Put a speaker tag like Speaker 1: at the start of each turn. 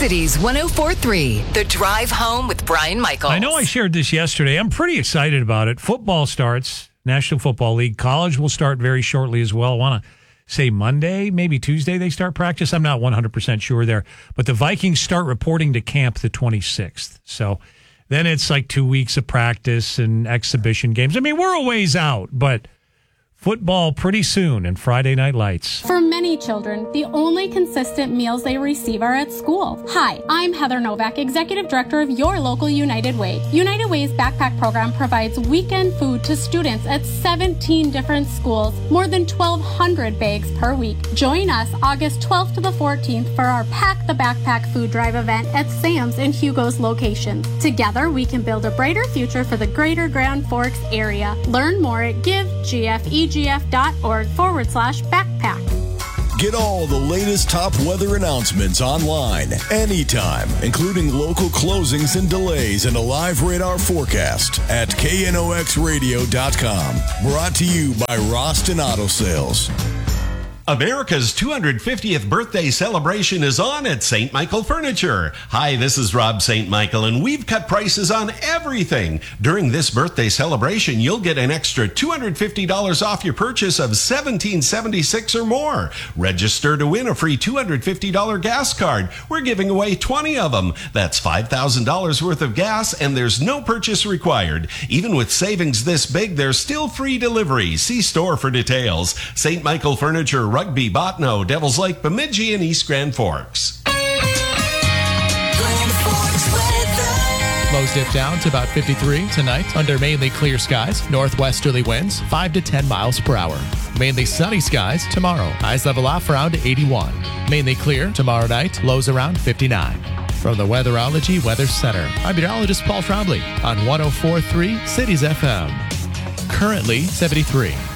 Speaker 1: Cities 104.3, The Drive Home with Brian Michaels.
Speaker 2: I know I shared this yesterday. I'm pretty excited about it. Football starts, National Football League. College will start very shortly as well. I want to say Monday, maybe Tuesday they start practice. I'm not 100% sure there. But the Vikings start reporting to camp the 26th. So then it's like 2 weeks of practice and exhibition games. I mean, we're a ways out, but football pretty soon and Friday Night Lights.
Speaker 3: For many children, the only consistent meals they receive are at school. Hi, I'm Heather Novak, Executive Director of your local United Way. United Way's backpack program provides weekend food to students at 17 different schools, more than 1,200 bags per week. Join us August 12th to the 14th for our Pack the Backpack food drive event at Sam's and Hugo's locations. Together, we can build a brighter future for the greater Grand Forks area. Learn more at givegf.org/backpack.
Speaker 4: Get all the latest top weather announcements online, anytime, including local closings and delays and a live radar forecast at knoxradio.com. Brought to you by Roston Auto Sales.
Speaker 5: America's 250th birthday celebration is on at St. Michael Furniture. Hi, this is Rob St. Michael, and we've cut prices on everything. During this birthday celebration, you'll get an extra $250 off your purchase of $17.76 or more. Register to win a free $250 gas card. We're giving away 20 of them. That's $5,000 worth of gas, and there's no purchase required. Even with savings this big, there's still free delivery. See store for details. St. Michael Furniture, Rugby, Botno, Devils Lake, Bemidji, and East Grand Forks.
Speaker 6: Lows dip down to about 53 tonight under mainly clear skies. Northwesterly winds 5 to 10 miles per hour. Mainly sunny skies tomorrow. Highs level off around 81. Mainly clear tomorrow night. Lows around 59. From the Weatherology Weather Center, I'm meteorologist Paul Trombley on 104.3 Cities FM. Currently 73.